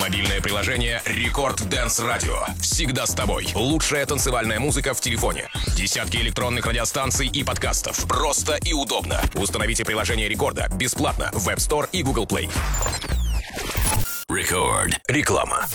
Мобильное приложение Рекорд Dance Radio. Всегда с тобой. Лучшая танцевальная музыка в телефоне. Десятки электронных радиостанций и подкастов. Просто и удобно. Установите приложение Рекорда бесплатно в App Store и Google Play. Record. Реклама.